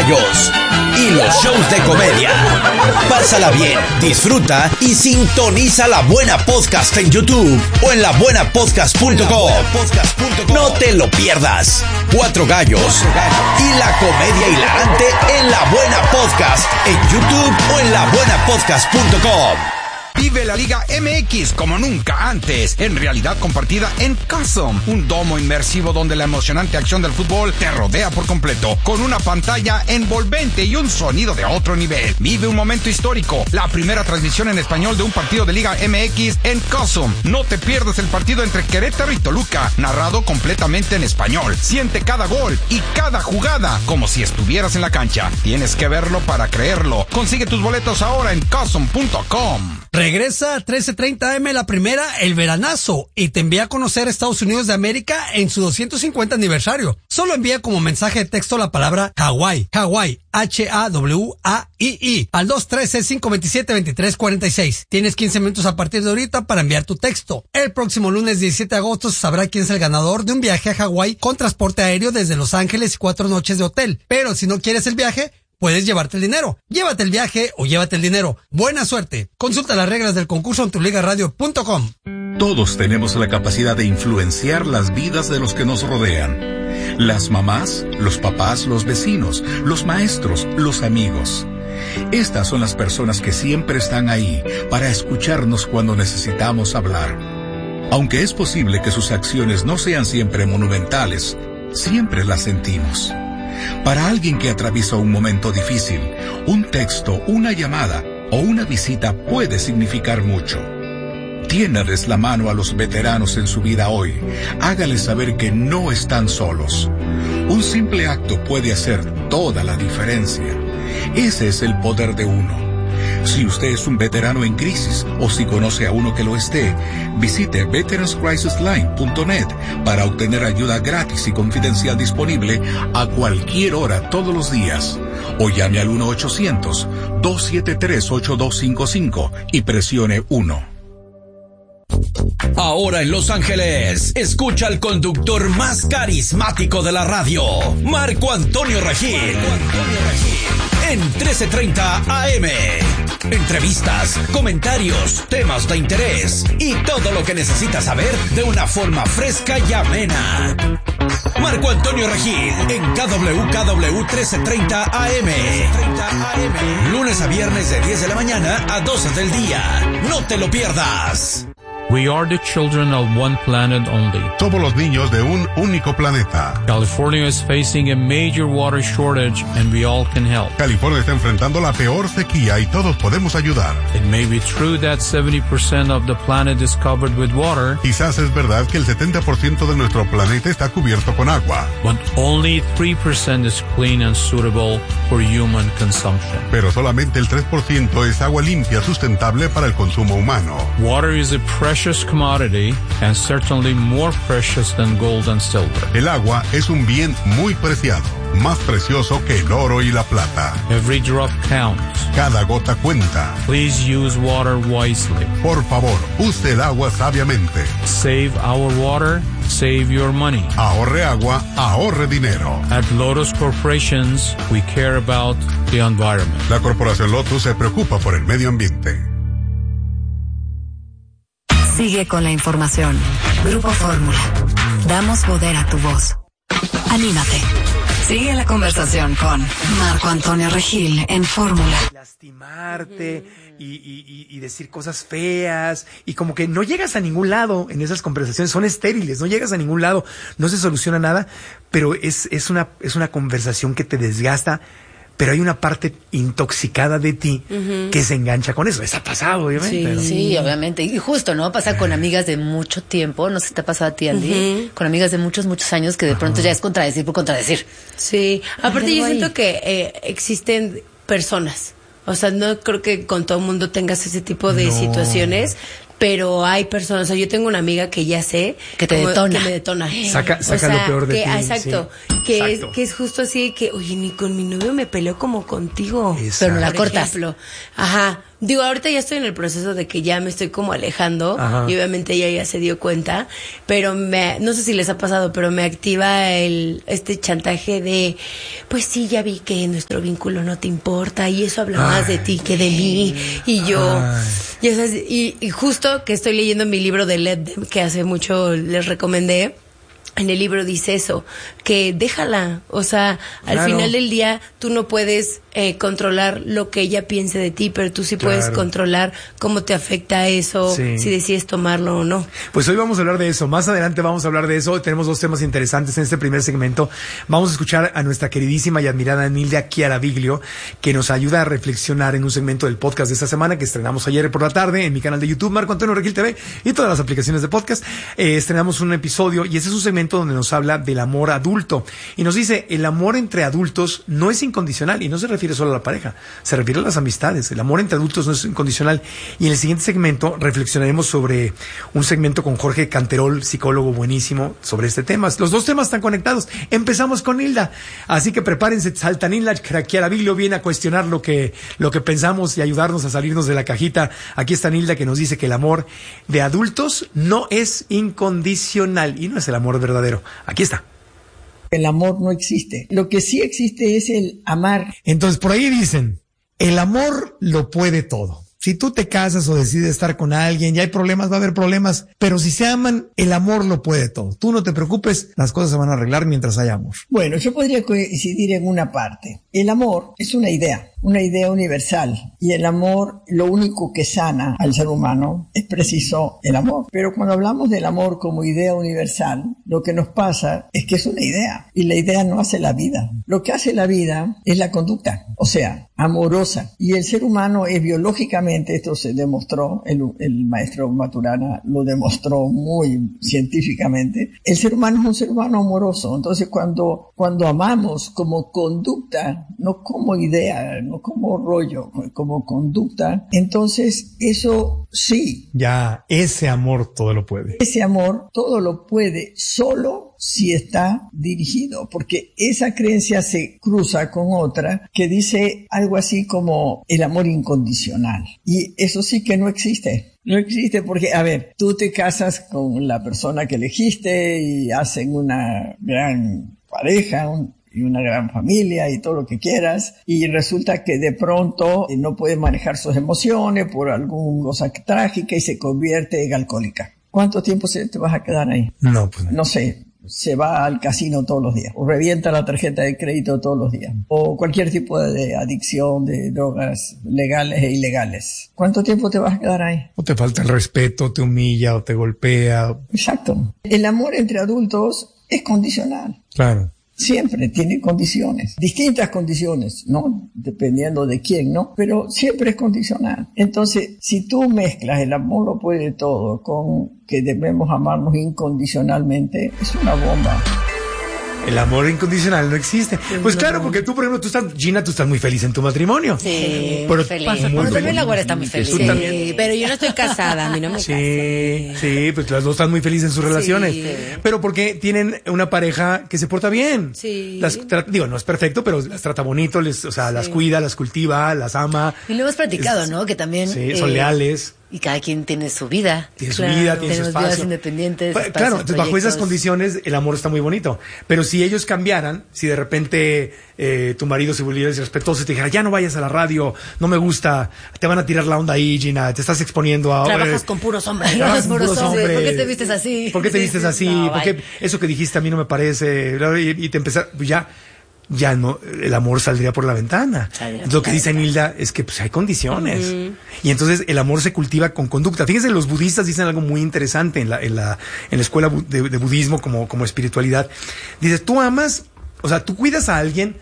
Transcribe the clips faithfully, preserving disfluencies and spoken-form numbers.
gallos y los shows de comedia. Pásala bien, disfruta y sintoniza La Buena Podcast en YouTube o en la buena podcast punto com. No te lo pierdas. Cuatro gallos y la comedia hilarante en La Buena Podcast en YouTube o en la buena podcast punto com. Vive la Liga M X como nunca antes, en realidad compartida en Custom, un domo inmersivo donde la emocionante acción del fútbol te rodea por completo, con una pantalla envolvente y un sonido de otro nivel. Vive un momento histórico, la primera transmisión en español de un partido de Liga M X en Custom. No te pierdas el partido entre Querétaro y Toluca, narrado completamente en español. Siente cada gol y cada jugada como si estuvieras en la cancha. Tienes que verlo para creerlo. Consigue tus boletos ahora en custom punto com. Regresa a trece treinta A M la primera, El Veranazo, y te envía a conocer Estados Unidos de América en su doscientos cincuenta aniversario. Solo envía como mensaje de texto la palabra Hawái, Hawái, H A W A I I, al dos uno tres, cinco dos siete, dos tres cuatro seis. Tienes quince minutos a partir de ahorita para enviar tu texto. El próximo lunes diecisiete de agosto se sabrá quién es el ganador de un viaje a Hawái con transporte aéreo desde Los Ángeles y cuatro noches de hotel. Pero si no quieres el viaje, puedes llevarte el dinero. Llévate el viaje o llévate el dinero. Buena suerte. Consulta las reglas del concurso en tu liga radio punto com. Todos tenemos la capacidad de influenciar las vidas de los que nos rodean. Las mamás, los papás, los vecinos, los maestros, los amigos. Estas son las personas que siempre están ahí para escucharnos cuando necesitamos hablar. Aunque es posible que sus acciones no sean siempre monumentales, siempre las sentimos. Para alguien que atraviesa un momento difícil, un texto, una llamada o una visita puede significar mucho. Tiéndales la mano a los veteranos en su vida hoy. Hágales saber que no están solos. Un simple acto puede hacer toda la diferencia. Ese es el poder de uno. Si usted es un veterano en crisis o si conoce a uno que lo esté, visite veterans crisis line punto net para obtener ayuda gratis y confidencial disponible a cualquier hora todos los días. O llame al uno ochocientos, dos siete tres, ocho dos cinco cinco y presione uno. Ahora en Los Ángeles, escucha al conductor más carismático de la radio, Marco Antonio Regil. En trece treinta A M. Entrevistas, comentarios, temas de interés y todo lo que necesitas saber de una forma fresca y amena. Marco Antonio Regil en K W K W trece treinta A M. Lunes a viernes de diez de la mañana a doce del día. No te lo pierdas. We are the children of one planet only. Somos los niños de un único planeta. California is facing a major water shortage and we all can help. California está enfrentando la peor sequía y todos podemos ayudar. It may be true that seventy percent of the planet is covered with water. Quizás es verdad que el setenta por ciento de nuestro planeta está cubierto con agua. But only three percent is clean and suitable for human consumption. Pero solamente el tres por ciento es agua limpia sustentable para el consumo humano. Water is a precious commodity and certainly more precious than gold and silver. El agua es un bien muy preciado, más precioso que el oro y la plata. Every drop counts. Cada gota cuenta. Please use water wisely. Por favor, use el agua sabiamente. Save our water, save your money. Ahorre agua, ahorre dinero. At Lotus Corporations, we care about the environment. La Corporación Lotus se preocupa por el medio ambiente. Sigue con la información. Grupo Fórmula. Damos poder a tu voz. Anímate. Sigue la conversación con Marco Antonio Regil en Fórmula. Lastimarte y, y, y decir cosas feas y como que no llegas a ningún lado en esas conversaciones, son estériles, no llegas a ningún lado, no se soluciona nada, pero es, es una, es una conversación que te desgasta. Pero hay una parte intoxicada de ti uh-huh. que se engancha con eso. Está pasado, obviamente. Sí, pero... sí, obviamente. Y justo, ¿no? Pasa con amigas de mucho tiempo. No sé si te ha pasado a ti, Andy. Uh-huh. Con amigas de muchos, muchos años que de pronto uh-huh. ya es contradecir por contradecir. Sí. Aparte, yo siento que eh, existen personas. O sea, no creo que con todo el mundo tengas ese tipo de no. situaciones. Pero hay personas, o sea, yo tengo una amiga que ya sé que te detona, que me detona. Saca, saca o sea, lo peor de que, ti. Exacto, sí. que exacto. es que es justo así que, oye, ni con mi novio me peleo como contigo. Exacto. Pero no la cortas. Ejemplo. Ajá, digo, ahorita ya estoy en el proceso de que ya me estoy como alejando. Ajá. Y obviamente ella ya se dio cuenta, pero me, no sé si les ha pasado, pero me activa el este chantaje de, pues sí, ya vi que nuestro vínculo no te importa y eso habla Ay. más de ti que de mí. Y yo, ya sabes, y, y justo que estoy leyendo mi libro de Let Them, que hace mucho les recomendé. En el libro dice eso, que déjala, o sea, al claro. final del día tú no puedes eh, controlar lo que ella piense de ti, pero tú sí claro. puedes controlar cómo te afecta eso, sí. si decides tomarlo o no. Pues hoy vamos a hablar de eso, más adelante vamos a hablar de eso, tenemos dos temas interesantes en este primer segmento. Vamos a escuchar a nuestra queridísima y admirada Nilda Chiaraviglio, que nos ayuda a reflexionar en un segmento del podcast de esta semana que estrenamos ayer por la tarde en mi canal de YouTube, Marco Antonio Regil T V, y todas las aplicaciones de podcast. Eh, estrenamos un episodio y ese es un segmento donde nos habla del amor adulto y nos dice, el amor entre adultos no es incondicional y no se refiere solo a la pareja, se refiere a las amistades. El amor entre adultos no es incondicional. Y en el siguiente segmento reflexionaremos sobre un segmento con Jorge Canterol, psicólogo buenísimo, sobre este tema. Los dos temas están conectados. Empezamos con Nilda, así que prepárense, salta Nilda Chiaraviglio viene a cuestionar lo que, lo que pensamos y ayudarnos a salirnos de la cajita. Aquí está Nilda, que nos dice que el amor de adultos no es incondicional y no es el amor verdadero. Aquí está. El amor no existe. Lo que sí existe es el amar. Entonces, por ahí dicen, el amor lo puede todo. Si tú te casas o decides estar con alguien y hay problemas, va a haber problemas. Pero si se aman, el amor lo puede todo. Tú no te preocupes, las cosas se van a arreglar mientras haya amor. Bueno, yo podría coincidir en una parte. El amor es una idea, una idea universal. Y el amor, lo único que sana al ser humano es preciso el amor. Pero cuando hablamos del amor como idea universal, lo que nos pasa es que es una idea. Y la idea no hace la vida. Lo que hace la vida es la conducta. O sea, amorosa. Y el ser humano es biológicamente, esto se demostró, el, el maestro Maturana lo demostró muy científicamente, el ser humano es un ser humano amoroso. Entonces cuando, cuando amamos como conducta, no como idea, no como rollo, como conducta, entonces eso sí. Ya, ese amor todo lo puede. Ese amor todo lo puede solo si está dirigido, porque esa creencia se cruza con otra que dice algo así como el amor incondicional. Y eso sí que no existe. No existe porque, a ver, tú te casas con la persona que elegiste y hacen una gran pareja, un, y una gran familia y todo lo que quieras, y resulta que de pronto no puede manejar sus emociones por alguna cosa trágica y se convierte en alcohólica. ¿Cuánto tiempo se te vas a quedar ahí? No, pues no. No sé. Se va al casino todos los días, o revienta la tarjeta de crédito todos los días, o cualquier tipo de adicción de drogas legales e ilegales. ¿Cuánto tiempo te vas a quedar ahí? O te falta el respeto, te humilla o te golpea. Exacto. El amor entre adultos es condicional. Claro. Siempre tiene condiciones, distintas condiciones, ¿no? Dependiendo de quién, ¿no? Pero siempre es condicional. Entonces, si tú mezclas el amor lo puede todo con que debemos amarnos incondicionalmente, es una bomba. El amor incondicional no existe. Pues claro, porque tú, por ejemplo, tú estás, Gina, tú estás muy feliz en tu matrimonio. Sí, pero feliz. Pero también la güera está muy feliz. Sí, sí, pero yo no estoy casada, a mí no me sí, casé. Sí, pues las dos están muy felices en sus relaciones. Sí. Pero porque tienen una pareja que se porta bien. Sí. Las tra- digo, no es perfecto, pero las trata bonito, les, o sea, sí. las cuida, las cultiva, las ama. Y lo hemos platicado, es, ¿no? Que también... Sí, son eh, leales. Y cada quien tiene su vida. Tiene su claro, vida, tiene su espacio. Vidas independientes. Pa- claro, entonces bajo esas condiciones el amor está muy bonito. Pero si ellos cambiaran, si de repente eh, tu marido se volviera irrespetuoso y te dijera, ya no vayas a la radio, no me gusta, te van a tirar la onda ahí, Gina, te estás exponiendo a... Trabajas con puros hombres. Trabajas con puros hombres. ¿Por qué te vistes así? ¿Por qué te vistes así? No, ¿Por qué eso que dijiste a mí no me parece? Y, y te empezar, pues ya... ya no, el amor saldría por la ventana. Saldría, lo que dice Nilda es que pues hay condiciones. Uh-huh. Y entonces el amor se cultiva con conducta. Fíjense, los budistas dicen algo muy interesante en la, en la, en la escuela de, de budismo como, como espiritualidad. Dices, tú amas, o sea, tú cuidas a alguien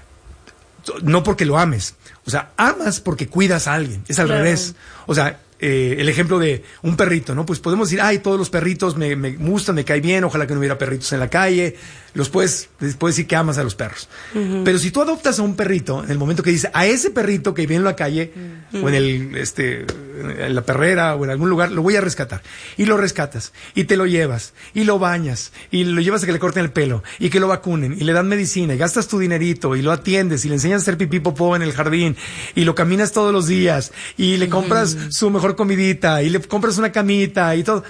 no porque lo ames. O sea, amas porque cuidas a alguien. Es al claro. revés. O sea, Eh, el ejemplo de un perrito, ¿no? Pues podemos decir, ay, todos los perritos me, me gustan, me cae bien, ojalá que no hubiera perritos en la calle. Los puedes, puedes decir que amas a los perros. Uh-huh. Pero si tú adoptas a un perrito, en el momento que dices, a ese perrito que vive en la calle, uh-huh. o en el, este, en la perrera o en algún lugar, lo voy a rescatar. Y lo rescatas, y te lo llevas, y lo bañas, y lo llevas a que le corten el pelo, y que lo vacunen, y le dan medicina, y gastas tu dinerito, y lo atiendes, y le enseñas a hacer pipí popó en el jardín, y lo caminas todos los días, y le compras mm. su mejor comidita, y le compras una camita, y todo.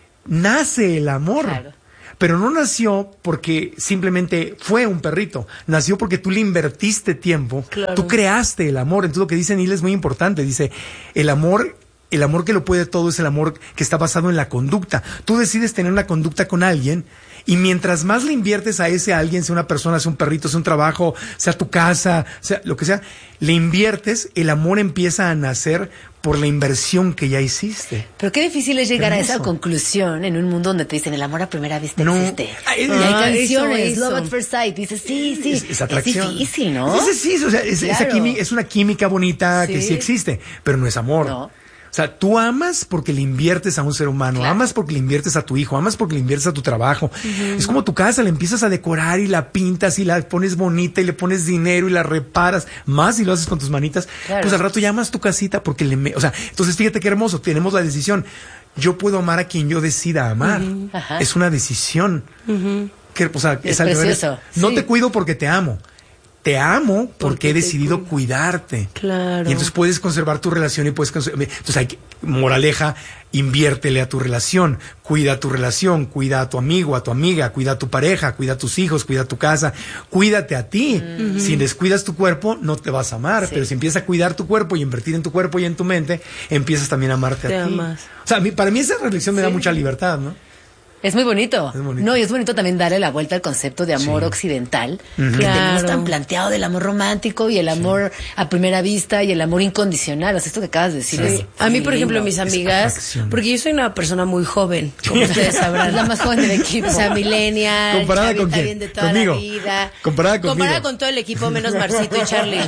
Nace el amor. Claro. Pero no nació porque simplemente fue un perrito. Nació porque tú le invertiste tiempo. Claro. Tú creaste el amor. Entonces lo que dice Neil es muy importante. Dice, el amor, el amor que lo puede todo es el amor que está basado en la conducta. Tú decides tener una conducta con alguien y mientras más le inviertes a ese alguien, sea una persona, sea un perrito, sea un trabajo, sea tu casa, sea lo que sea, le inviertes, el amor empieza a nacer por la inversión que ya hiciste. Pero qué difícil es llegar Hermoso. a esa conclusión en un mundo donde te dicen el amor a primera vista no. existe. Ah, y hay ah, canciones, eso, eso. Love at First Sight, dices sí, sí, es, es, es difícil, ¿no? Sí, sí, sí, o sea, es, claro. esa quimi- es una química bonita sí. que sí existe, pero no es amor. No. O sea, tú amas porque le inviertes a un ser humano, claro. amas porque le inviertes a tu hijo, amas porque le inviertes a tu trabajo. Uh-huh. Es como tu casa, la empiezas a decorar y la pintas y la pones bonita y le pones dinero y la reparas, más si lo haces con tus manitas, claro. pues al rato ya amas tu casita porque le... Me- o sea, entonces fíjate qué hermoso, tenemos la decisión. Yo puedo amar a quien yo decida amar. Uh-huh. Es una decisión. Uh-huh. Que, o sea, es, es precioso. No sí. te cuido porque te amo. Te amo porque, porque he decidido cuidarte. Claro. Y entonces puedes conservar tu relación y puedes conservar... Entonces hay que, moraleja, inviértele a tu relación, cuida tu relación, cuida a tu amigo, a tu amiga, cuida a tu pareja, cuida a tus hijos, cuida a tu casa, cuídate a ti. Mm-hmm. Si descuidas tu cuerpo, no te vas a amar, sí. pero si empiezas a cuidar tu cuerpo y invertir en tu cuerpo y en tu mente, empiezas también a amarte te a ti. Amas. O sea, a mí, para mí esa reflexión sí. me da mucha libertad, ¿no? Es muy bonito. Es bonito. No, y es bonito también darle la vuelta al concepto de amor sí. occidental, uh-huh. que claro. tenemos tan planteado del amor romántico y el amor sí. a primera vista y el amor incondicional. O sea, esto que acabas de decir. Sí. Es a mí, por ejemplo, mis amigas, porque yo soy una persona muy joven, como ustedes sabrán. Es la más joven del equipo. O sea, millennial, comparada con quién? Bien de toda Conmigo. la vida. Comparada conmigo. Comparada con todo el equipo, menos Marcito y Charlie.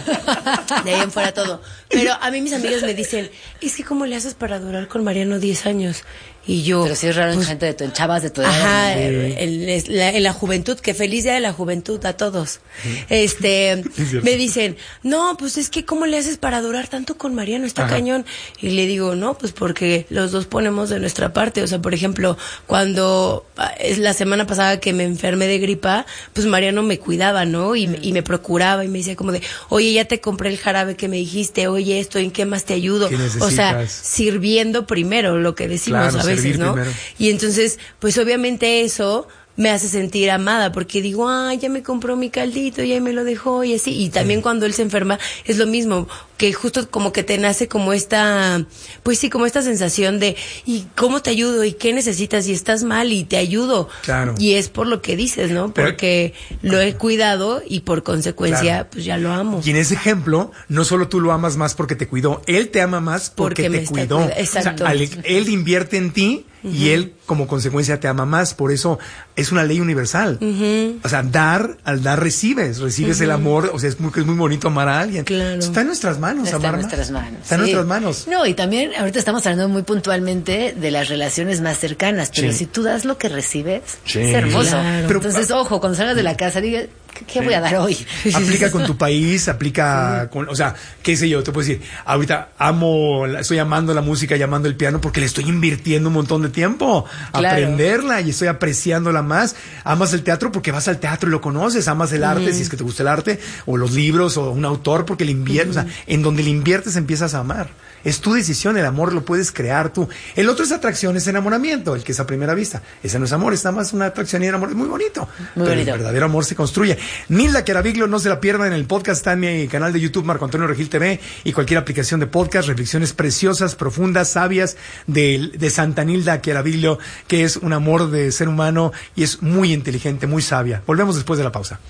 De ahí en fuera todo. Pero a mí mis amigas me dicen, es que ¿cómo le haces para durar con Mariano diez años? Y yo... Pero sí es raro pues, en gente de tu, en chavas de tu edad. Ajá, sí. en, en, la, en la juventud, que feliz día de la juventud a todos. Sí. Este, me dicen, no, pues es que ¿cómo le haces para durar tanto con Mariano? Está Ajá. cañón. Y le digo, no, pues porque los dos ponemos de nuestra parte. O sea, por ejemplo, cuando es la semana pasada que me enfermé de gripa, pues Mariano me cuidaba, ¿no? Y, y me procuraba y me decía como de, oye, ya te compré el jarabe que me dijiste, oye, esto, ¿en qué más te ayudo? O sea, sirviendo primero, lo que decimos claro, a veces. ¿no? Primero. Y entonces, pues obviamente eso me hace sentir amada, porque digo, ah, ya me compró mi caldito, ya me lo dejó y así. Y también sí. cuando él se enferma es lo mismo, que justo como que te nace como esta, pues sí, como esta sensación de, ¿y cómo te ayudo? ¿Y qué necesitas? Y estás mal y te ayudo. Claro. Y es por lo que dices, ¿no? Porque Pero, lo he cuidado y por consecuencia, claro. pues ya lo amo. Y en ese ejemplo, no solo tú lo amas más porque te cuidó, él te ama más porque, porque te cuidó. Cuida- Exacto. O sea, al, él invierte en ti uh-huh. y él como consecuencia te ama más. Por eso es una ley universal. Uh-huh. O sea, dar, al dar recibes, recibes uh-huh. el amor. O sea, es muy, es muy bonito amar a alguien. Claro. Está en nuestras manos. Está amar en nuestras manos. Está en sí. nuestras manos. No, y también ahorita estamos hablando muy puntualmente de las relaciones más cercanas, pero sí. si tú das lo que recibes, sí. es hermoso. Claro. Pero, Entonces, ojo, cuando salgas de la casa, diga, ¿qué, qué sí. voy a dar hoy? Aplica con tu país, aplica sí. con, o sea, qué sé yo, te puedo decir, ahorita amo, estoy amando la música y amando el piano porque le estoy invirtiendo un montón de tiempo a claro. aprenderla y estoy apreciándola más. Amas el teatro porque vas al teatro y lo conoces, amas el arte, mm. si es que te gusta el arte, o los libros, o un autor porque le inviertes, mm. o sea, en donde le inviertes empiezas a amar. Es tu decisión, el amor lo puedes crear tú. El otro es atracción, es enamoramiento, el que es a primera vista. Ese no es amor, es nada más una atracción y amor, es muy bonito. Muy pero bonito. El verdadero amor se construye. Nilda Chiaraviglio, no se la pierdan en el podcast, está en mi canal de YouTube, Marco Antonio Regil T V, y cualquier aplicación de podcast, reflexiones preciosas, profundas, sabias, de, de Santa Nilda Chiaraviglio, que es un amor de ser humano y es muy inteligente, muy sabia. Volvemos después de la pausa.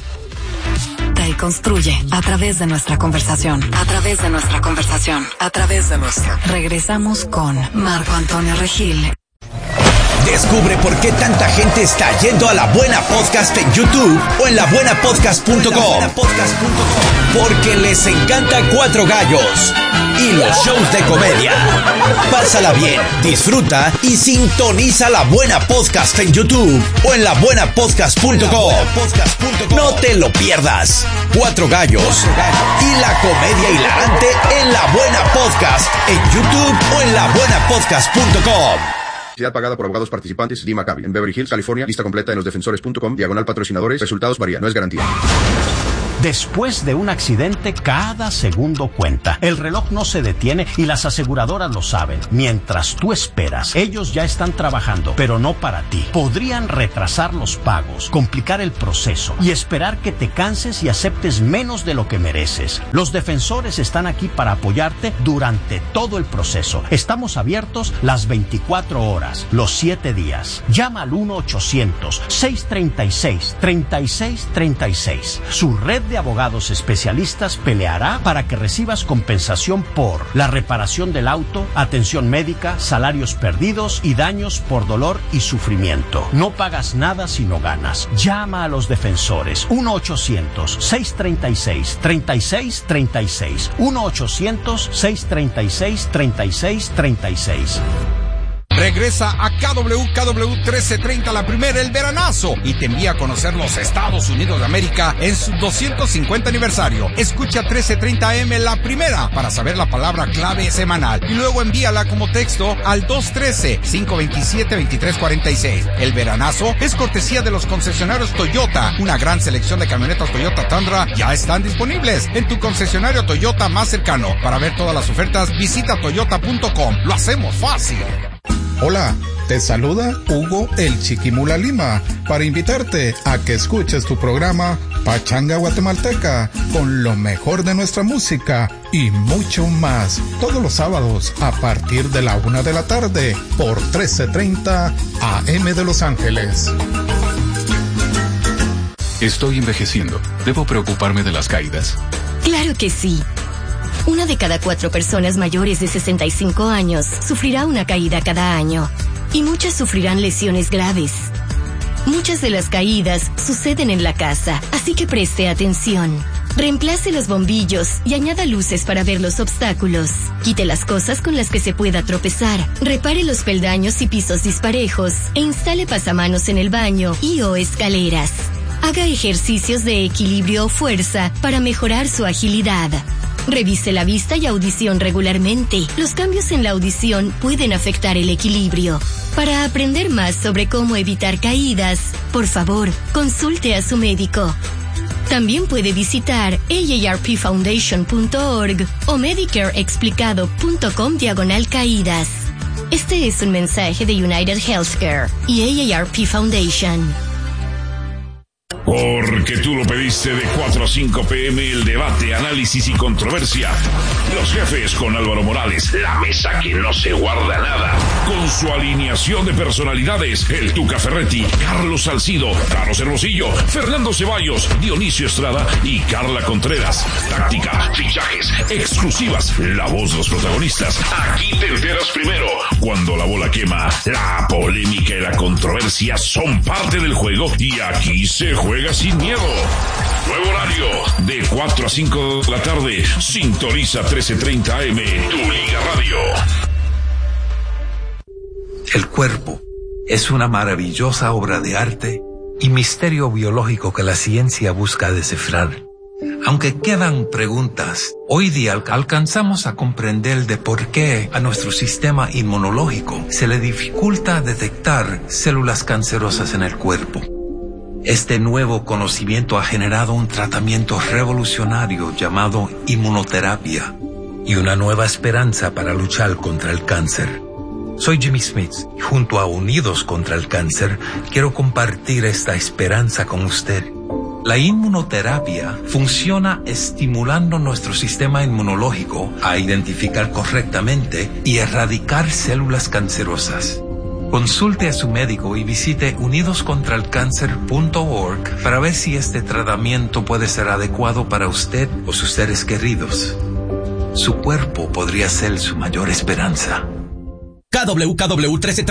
Y construye a través de nuestra conversación, a través de nuestra conversación, a través de nuestra. Regresamos con Marco Antonio Regil. Descubre por qué tanta gente está yendo a La Buena Podcast en YouTube o en la buena podcast punto com. porque les encanta Cuatro Gallos y los shows de comedia. Pásala bien, disfruta y sintoniza La Buena Podcast en YouTube o en la buena podcast punto com. No te lo pierdas. Cuatro Gallos y la comedia hilarante en La Buena Podcast en YouTube o en la buena podcast punto com. Publicidad pagada por abogados participantes D. Maccabi. En Beverly Hills, California. Lista completa en los defensores punto com. Diagonal patrocinadores. Resultados varían. No es garantía. Después de un accidente, cada segundo cuenta. El reloj no se detiene y las aseguradoras lo saben. Mientras tú esperas, ellos ya están trabajando, pero no para ti. Podrían retrasar los pagos, complicar el proceso y esperar que te canses y aceptes menos de lo que mereces. Los defensores están aquí para apoyarte durante todo el proceso. Estamos abiertos las veinticuatro horas, los siete días. Llama al uno ochocientos, seiscientos treinta y seis, treinta y seis treinta y seis. Su red de abogados especialistas peleará para que recibas compensación por la reparación del auto, atención médica, salarios perdidos y daños por dolor y sufrimiento. No pagas nada si no ganas. Llama a los defensores. uno ochocientos, seiscientos treinta y seis, treinta y seis treinta y seis. uno ochocientos, seiscientos treinta y seis, treinta y seis treinta y seis. Regresa a K W K W trece treinta, la primera, el veranazo, y te envía a conocer los Estados Unidos de América en su doscientos cincuenta aniversario. Escucha trece treinta A M, la primera, para saber la palabra clave semanal, y luego envíala como texto al dos uno tres, cinco dos siete, dos tres cuatro seis. El veranazo es cortesía de los concesionarios Toyota. Una gran selección de camionetas Toyota Tundra ya están disponibles en tu concesionario Toyota más cercano. Para ver todas las ofertas, visita toyota punto com. Lo hacemos fácil. Hola, te saluda Hugo el Chiquimula Lima para invitarte a que escuches tu programa Pachanga Guatemalteca con lo mejor de nuestra música y mucho más todos los sábados a partir de la una de la tarde por trece treinta A M de Los Ángeles. Estoy envejeciendo. ¿Debo preocuparme de las caídas? Claro que sí. Una de cada cuatro personas mayores de sesenta y cinco años sufrirá una caída cada año, y muchas sufrirán lesiones graves. Muchas de las caídas suceden en la casa, así que preste atención. Reemplace los bombillos y añada luces para ver los obstáculos. Quite las cosas con las que se pueda tropezar. Repare los peldaños y pisos disparejos e instale pasamanos en el baño y o escaleras. Haga ejercicios de equilibrio o fuerza para mejorar su agilidad. Revise la vista y audición regularmente. Los cambios en la audición pueden afectar el equilibrio. Para aprender más sobre cómo evitar caídas, por favor, consulte a su médico. También puede visitar A A R P foundation punto org o medicareexplicado punto com diagonal caídas. Este es un mensaje de United Healthcare y A A R P Foundation. Porque tú lo pediste de cuatro a cinco P M, el debate, análisis y controversia. Los jefes con Álvaro Morales, la mesa que no se guarda nada. Con su alineación de personalidades, el Tuca Ferretti, Carlos Salcido, Carlos Hermosillo, Fernando Ceballos, Dionisio Estrada y Carla Contreras. Táctica, fichajes, exclusivas, la voz de los protagonistas. Aquí te enteras primero. Cuando la bola quema, la polémica y la controversia son parte del juego y aquí se juega. Juega sin miedo. Nuevo horario de cuatro a cinco de la tarde. Sintoniza trece treinta A M, tu Liga Radio. El cuerpo es una maravillosa obra de arte y misterio biológico que la ciencia busca descifrar. Aunque quedan preguntas, hoy día alcanzamos a comprender de por qué a nuestro sistema inmunológico se le dificulta detectar células cancerosas en el cuerpo. Este nuevo conocimiento ha generado un tratamiento revolucionario llamado inmunoterapia y una nueva esperanza para luchar contra el cáncer. Soy Jimmy Smith y junto a Unidos contra el Cáncer quiero compartir esta esperanza con usted. La inmunoterapia funciona estimulando nuestro sistema inmunológico a identificar correctamente y erradicar células cancerosas. Consulte a su médico y visite unidos contra el cáncer punto org para ver si este tratamiento puede ser adecuado para usted o sus seres queridos. Su cuerpo podría ser su mayor esperanza. K W K W trece